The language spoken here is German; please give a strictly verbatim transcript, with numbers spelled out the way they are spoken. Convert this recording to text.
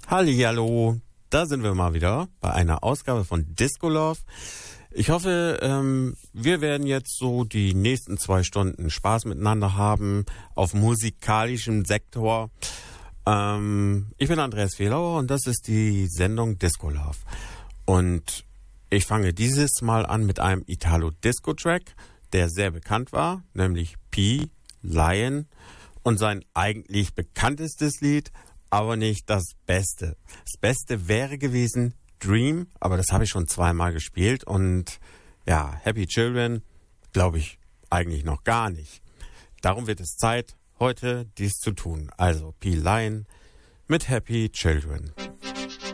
Hallihallo, da sind wir mal wieder bei einer Ausgabe von Disco Love. Ich hoffe, ähm, wir werden jetzt so die nächsten zwei Stunden Spaß miteinander haben auf musikalischem Sektor. Ähm, ich bin Andreas Fehlauer und das ist die Sendung Disco Love. Und ich fange dieses Mal an mit einem Italo-Disco-Track, der sehr bekannt war, nämlich P. Lion und sein eigentlich bekanntestes Lied, aber nicht das Beste. Das Beste wäre gewesen Dream, aber das habe ich schon zweimal gespielt und ja, Happy Children glaube ich eigentlich noch gar nicht. Darum wird es Zeit, heute dies zu tun. Also P. Lion mit Happy Children.